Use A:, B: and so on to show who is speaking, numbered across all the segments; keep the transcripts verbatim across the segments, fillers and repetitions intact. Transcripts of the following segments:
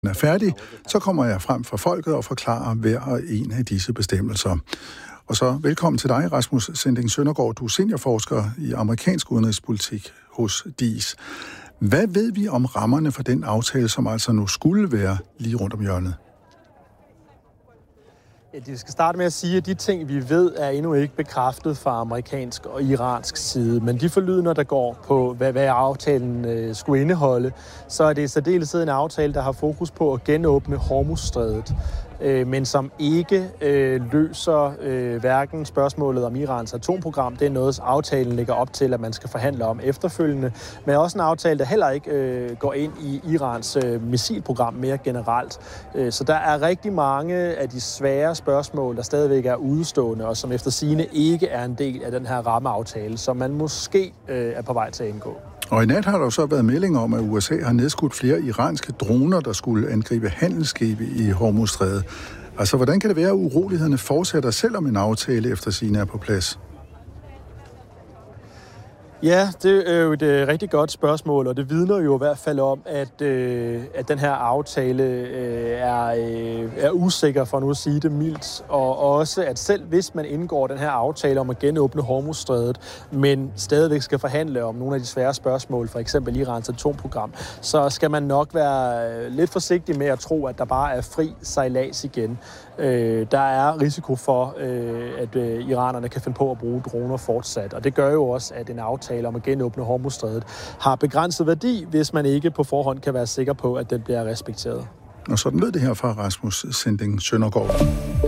A: er færdig, så kommer jeg frem for folket og forklarer hver og en af disse bestemmelser. Og så velkommen til dig, Rasmus Sinding Søndergaard. Du er seniorforsker i amerikansk udenrigspolitik hos D I S. Hvad ved vi om rammerne for den aftale, som altså nu skulle være lige rundt om hjørnet?
B: Ja, de skal starte med at sige, at de ting, vi ved, er endnu ikke bekræftet fra amerikansk og iransk side. Men de forlydender, der går på, hvad, hvad aftalen øh, skulle indeholde, så er det i særdeleshed en aftale, der har fokus på at genåbne Hormuzstrædet, øh, men som ikke øh, løser øh, hverken spørgsmålet om Irans atomprogram. Det er noget, aftalen lægger op til, at man skal forhandle om efterfølgende. Men også en aftale, der heller ikke øh, går ind i Irans øh, missilprogram mere generelt. Øh, så der er rigtig mange af de svære spørgsmål, der stadigvæk er udestående, og som efter sigende ikke er en del af den her rammeaftale, som man måske øh, er på vej til at indgå. Og i nat har der så været meldinger om, at U S A har nedskudt flere iranske droner, der skulle angribe handelsskibe i Hormuzstrædet. Altså, hvordan kan det være, at urolighederne fortsætter, selvom en aftale efter sigende er på plads? Ja, det er jo et øh, rigtig godt spørgsmål, og det vidner jo i hvert fald om, at, øh, at den her aftale øh, er, øh, er usikker, for nu at sige det mildt, og også at selv hvis man indgår den her aftale om at genåbne Hormuzstrædet, men stadigvæk skal forhandle om nogle af de svære spørgsmål, for eksempel Irans atomprogram, så skal man nok være lidt forsigtig med at tro, at der bare er fri sejlads igen. Øh, der er risiko for, øh, at øh, iranerne kan finde på at bruge droner fortsat, og det gør jo også, at en aftale om at genåbne Hormuzstrædet har begrænset værdi, hvis man ikke på forhånd kan være sikker på, at den bliver respekteret.
A: Og sådan lød det her fra Rasmus Sinding Søndergaard.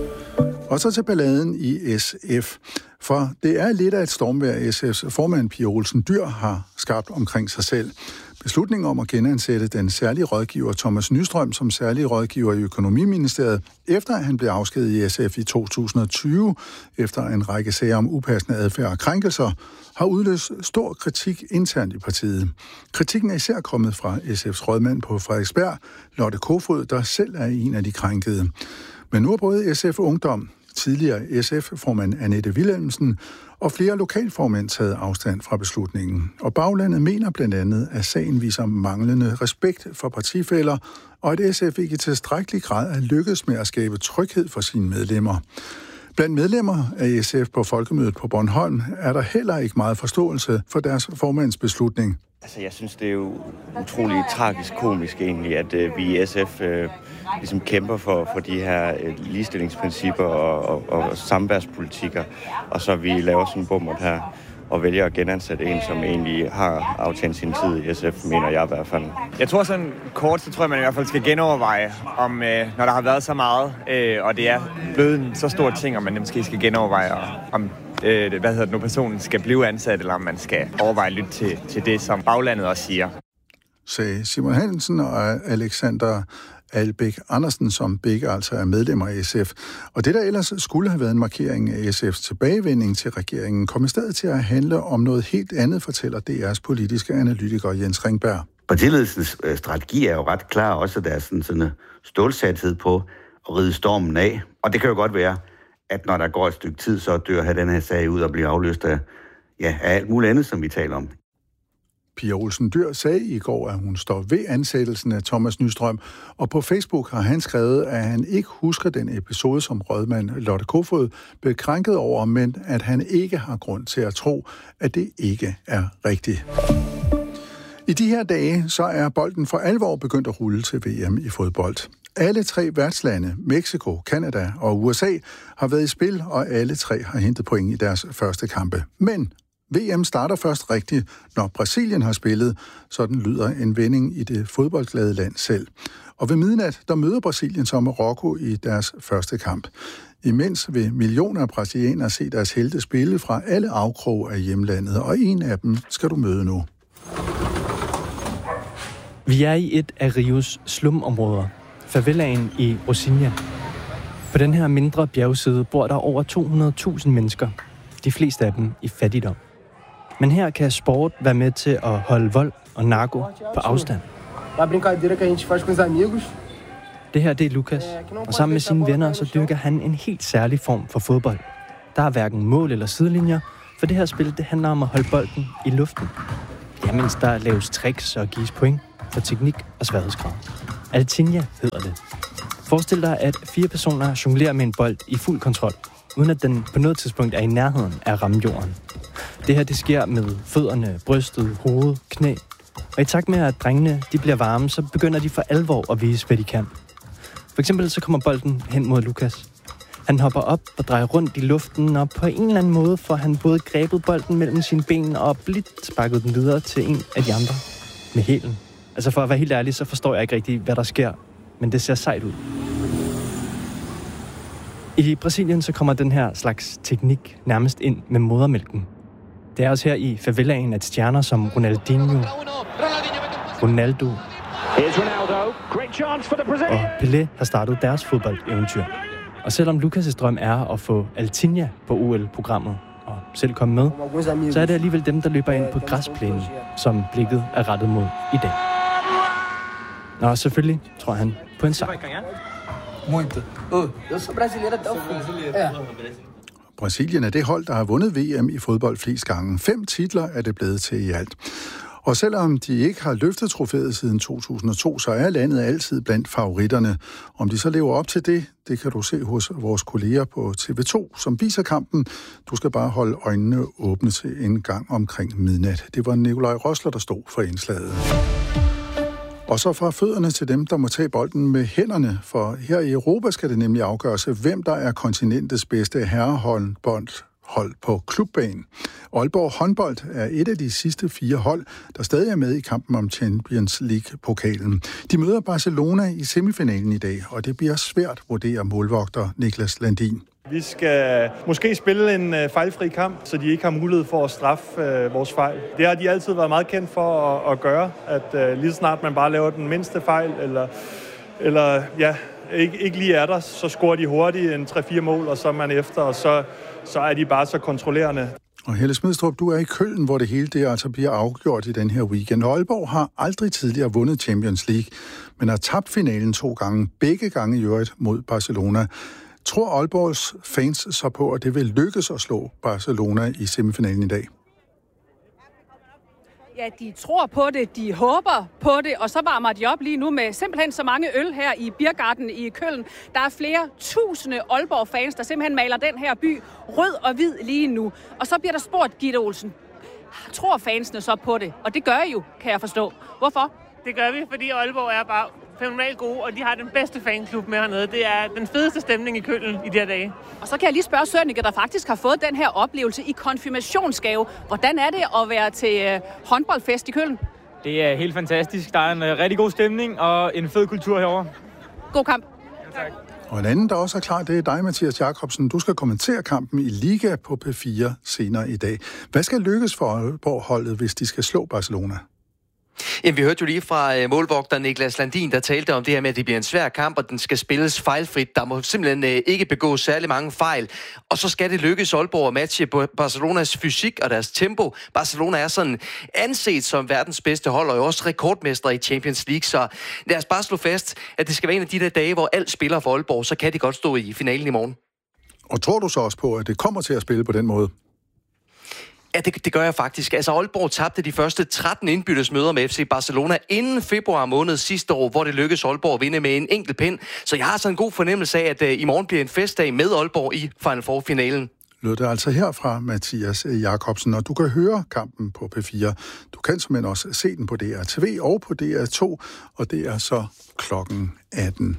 A: Og så til balladen i S F. For det er lidt af et stormvejr, S F's formand Pia Olsen Dyhr har skabt omkring sig selv. Beslutningen om at genansætte den særlige rådgiver Thomas Nystrøm som særlig rådgiver i Økonomiministeriet, efter at han blev afskediget i S F i to tusind og tyve, efter en række sager om upassende adfærd og krænkelser, har udløst stor kritik internt i partiet. Kritikken er især kommet fra S F's rådmand på Frederiksberg, Lotte Kofod, der selv er en af de krænkede. Men nu har både S F Ungdom, tidligere S F-formand Annette Wilhelmsen og flere lokalformænd taget afstand fra beslutningen. Og baglandet mener blandt andet, at sagen viser manglende respekt for partifæller, og at S F ikke i tilstrækkelig grad er lykkedes med at skabe tryghed for sine medlemmer. Blandt medlemmer af S F på Folkemødet på Bornholm er der heller ikke meget forståelse for deres formands beslutning.
C: Altså, jeg synes, det er jo utroligt tragisk komisk egentlig, at øh, vi i S F øh, ligesom kæmper for, for de her øh, ligestillingsprincipper og, og, og samværspolitikker, og så vi laver sådan en bummert her og vælger at genansætte en, som egentlig har aftjent sin tid i S F, mener jeg i hvert fald.
D: Jeg tror sådan kort, så tror jeg, man i hvert fald skal genoverveje, om øh, når der har været så meget, øh, og det er blevet en så stor ting, om man måske skal genoverveje, om øh, hvad hedder det nu, personen skal blive ansat, eller om man skal overveje at lytte til, til det, som baglandet også siger.
A: Sagde Simon Hansen og Alexander Albæk Andersen, som begge altså er medlemmer af S F. Og det, der ellers skulle have været en markering af S F's tilbagevending til regeringen, kom i stedet til at handle om noget helt andet, fortæller D R's politiske analytiker Jens Ringberg.
E: Partiledelsens strategi er jo ret klar, også der er sådan, sådan en stålsathed på at ride stormen af. Og det kan jo godt være, at når der går et stykke tid, så dør her den her sag ud og bliver afløst af, ja, af alt muligt andet, som vi taler om.
A: Pia Olsen Dyhr sagde i går, at hun står ved ansættelsen af Thomas Nystrøm, og på Facebook har han skrevet, at han ikke husker den episode, som rådmand Lotte Kofod blev krænket over, men at han ikke har grund til at tro, at det ikke er rigtigt. I de her dage, så er bolden for alvor begyndt at rulle til V M i fodbold. Alle tre værtslande, Mexico, Canada og U S A, har været i spil, og alle tre har hentet point i deres første kampe. Men V M starter først rigtigt, når Brasilien har spillet, sådan lyder en vending i det fodboldglade land selv. Og ved midnat, der møder Brasilien så Marokko i deres første kamp. Imens vil millioner af brasilianere se deres helte spille fra alle afkroge af hjemlandet, og en af dem skal du møde nu.
F: Vi er i et af Rios slumområder, favelaen i Rocinha. På den her mindre bjergside bor der over to hundrede tusind mennesker, de fleste af dem i fattigdom. Men her kan sport være med til at holde vold og narko på afstand. Det her, det er Lucas, og sammen med sine venner, så dyrker han en helt særlig form for fodbold. Der er hverken mål eller sidelinjer, for det her spil, det handler om at holde bolden i luften. Ja, mens der laves tricks og gives point for teknik og sværhedsgrad. Altinja hedder det. Forestil dig, at fire personer jonglerer med en bold i fuld kontrol, uden at den på noget tidspunkt er i nærheden af at ramme jorden. Det her, det sker med fødderne, brystet, hovedet, knæ. Og i takt med, at drengene de bliver varme, så begynder de for alvor at vise, hvad de kan. For eksempel så kommer bolden hen mod Lukas. Han hopper op og drejer rundt i luften, og på en eller anden måde får han både grebet bolden mellem sine ben og blidt sparket den videre til en af de andre med hælen. Altså for at være helt ærlig, så forstår jeg ikke rigtig, hvad der sker, men det ser sejt ud. I Brasilien så kommer den her slags teknik nærmest ind med modermælken. Det er også her i favelaen, at stjerner som Ronaldinho, Ronaldo og Pelé har startet deres fodboldeventyr. Og selvom Lukas' drøm er at få Altinja på O L-programmet og selv komme med, så er det alligevel dem, der løber ind på græsplænen, som blikket er rettet mod i dag. Nå, selvfølgelig tror han på en sejr.
G: Muito. Oh, eu sou brasileiro até o fim. Ja.
A: Brasilien er det hold, der har vundet V M i fodbold flest gange. Fem titler er det blevet til i alt. Og selvom de ikke har løftet trofæet siden to tusind og to, så er landet altid blandt favoritterne. Om de så lever op til det, det kan du se hos vores kolleger på T V to, som viser kampen. Du skal bare holde øjnene åbne til en gang omkring midnat. Det var Nikolaj Rosler, der stod for indslaget. Og så fra fødderne til dem, der må tage bolden med hænderne, for her i Europa skal det nemlig afgøres, hvem der er kontinentets bedste herrehåndboldhold på klubbanen. Aalborg Håndbold er et af de sidste fire hold, der stadig er med i kampen om Champions League-pokalen. De møder Barcelona i semifinalen i dag, og det bliver svært, vurderer målvogter Niklas Landin.
H: Vi skal måske spille en øh, fejlfri kamp, så de ikke har mulighed for at straffe øh, vores fejl. Det har de altid været meget kendt for at, at gøre, at øh, lige snart man bare laver den mindste fejl, eller, eller ja, ikke, ikke lige er der, så scorer de hurtigt en tre fire mål, og så er man efter, og så, så er de bare så kontrollerende.
A: Og Helle Smidstrup, du er i Køln, hvor det hele det altså bliver afgjort i den her weekend. Aalborg har aldrig tidligere vundet Champions League, men har tabt finalen to gange, begge gange i øvrigt mod Barcelona. Tror Aalborgs fans så på, at det vil lykkes at slå Barcelona i semifinalen i dag?
I: Ja, de tror på det, de håber på det, og så varmer de op lige nu med simpelthen så mange øl her i Biergarten i Køln. Der er flere tusinde Aalborg-fans, der simpelthen maler den her by rød og hvid lige nu. Og så bliver der spurgt, Gitte Olsen, tror fansene så på det? Og det gør I jo, kan jeg forstå. Hvorfor?
J: Det gør vi, fordi Aalborg er bare fænomenalt gode, og de har den bedste fanklub med hernede. Det er den fedeste stemning i Køln i de her dage.
I: Og så kan jeg lige spørge Sønneke, der faktisk har fået den her oplevelse i konfirmationsgave. Hvordan er det at være til øh, håndboldfest i Køln?
K: Det er helt fantastisk. Der er en øh, rigtig god stemning og en fed kultur herovre.
I: God kamp.
K: Ja, tak.
A: Og en anden, der også er klar, det er dig, Mathias Jacobsen. Du skal kommentere kampen i Liga på P fire senere i dag. Hvad skal lykkes for Aalborg-holdet, hvis de skal slå Barcelona?
L: Jamen, vi hørte jo lige fra målvogter Niklas Landin, der talte om det her med, at det bliver en svær kamp, og den skal spilles fejlfrit. Der må simpelthen øh, ikke begås særlig mange fejl. Og så skal det lykkes Aalborg at matche på Barcelonas fysik og deres tempo. Barcelona er sådan anset som verdens bedste hold, og jo også rekordmestre i Champions League. Så lad os bare slå fast, at det skal være en af de der dage, hvor alt spiller for Aalborg, så kan de godt stå i finalen i morgen.
A: Og tror du så også på, at det kommer til at spille på den måde?
L: Ja, det, det gør jeg faktisk. Altså, Aalborg tabte de første tretten indbyttes møder med F C Barcelona inden februar måned sidste år, hvor det lykkedes Aalborg at vinde med en enkelt pind. Så jeg har så en god fornemmelse af, at uh, i morgen bliver en festdag med Aalborg i Final Four-finalen.
A: Lød det altså her fra Mathias Jacobsen, og du kan høre kampen på P fire. Du kan simpelthen også se den på D R T V og på D R to, og det er så klokken atten.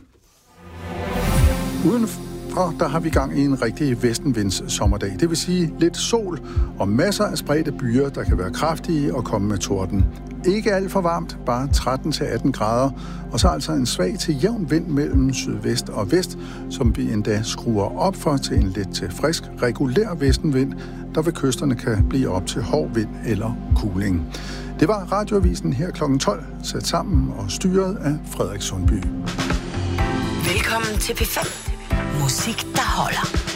A: Uden Og der har vi gang i en rigtig vestenvinds sommerdag. Det vil sige lidt sol og masser af spredte byer, der kan være kraftige og komme med torden. Ikke alt for varmt, bare tretten til atten grader, og så altså en svag til jævn vind mellem sydvest og vest, som vi endda skruer op for til en lidt til frisk, regulær vestenvind, der ved kysterne kan blive op til hård vind eller kuling. Det var Radioavisen her klokken tolv, sat sammen og styret af Frederik Sundby.
M: Velkommen til P fem. Musik, der holder.